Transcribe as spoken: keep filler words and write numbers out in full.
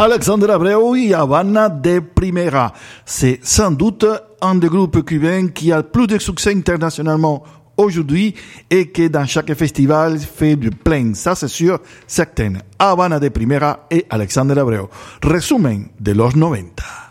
Alexandre Abreu et Habana de Primera. C'est sans doute un des groupes cubains qui a le plus de succès internationalement aujourd'hui et qui dans chaque festival fait du plein, ça c'est sûr, certain. Habana de Primera et Alexandre Abreu. Resumen de los noventa.